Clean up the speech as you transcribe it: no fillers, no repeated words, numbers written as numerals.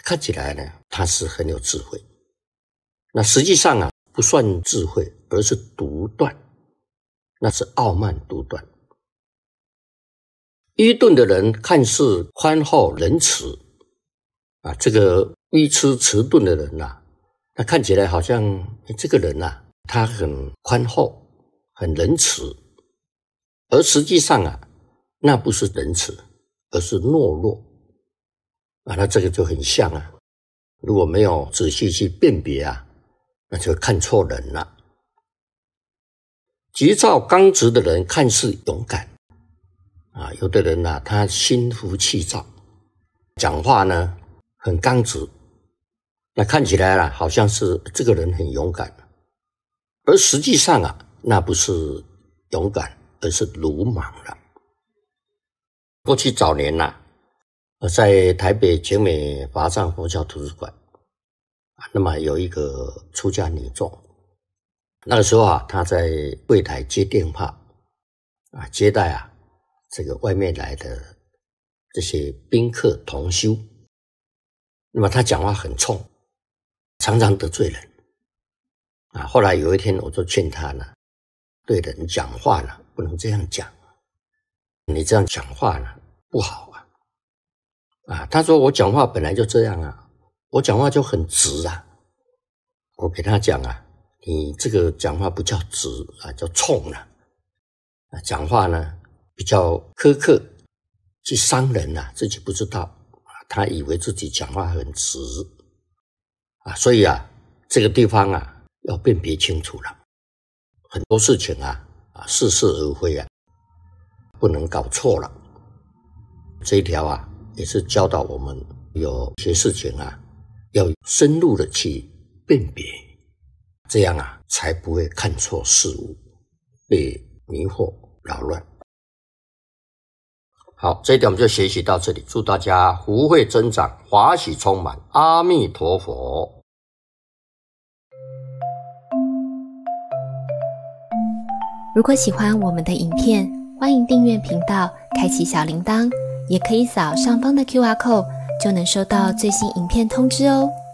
看起来呢，他是很有智慧。那实际上啊，不算智慧，而是独断，那是傲慢独断。愚钝的人看似宽厚仁慈啊，这个愚痴迟钝的人啊，他看起来好像这个人啊，他很宽厚很仁慈，而实际上啊，那不是仁慈，而是懦弱啊，那这个就很像啊，如果没有仔细去辨别啊，那就看错人了。急躁刚直的人看似勇敢啊，有的人啊，他心浮气躁，讲话呢很刚直，那看起来啊，好像是这个人很勇敢，而实际上啊，那不是勇敢，而是鲁莽了。过去早年啊，在台北景美华藏佛教图书馆，那么有一个出家女众，那个时候啊，她在柜台接电话啊，接待啊这个外面来的这些宾客同修，那么她讲话很冲，常常得罪人啊。后来有一天我就劝她呢，对人讲话呢不能这样讲，你这样讲话呢不好啊。她说我讲话本来就这样啊，我讲话就很直啊。我给她讲啊，你这个讲话不叫直啊，叫冲啊。讲话呢比较苛刻，去伤人啊，自己不知道，他以为自己讲话很直啊，所以啊，这个地方啊要辨别清楚了。很多事情啊似是而非啊，不能搞错了。这一条啊也是教导我们有些事情啊要深入的去辨别，这样啊才不会看错事物，被迷惑扰乱。好，这一点我们就学习到这里，祝大家福慧增长，华喜充满，阿弥陀佛。 如果喜欢我们的影片，欢迎订阅频道，开启小铃铛，也可以扫上方的 QR code， 就能收到最新影片通知哦。